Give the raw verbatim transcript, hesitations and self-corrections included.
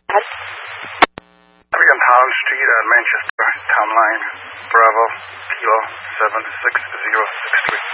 three on Holland Street, uh, Manchester, Town Line, Bravo, Kilo seven six zero six three.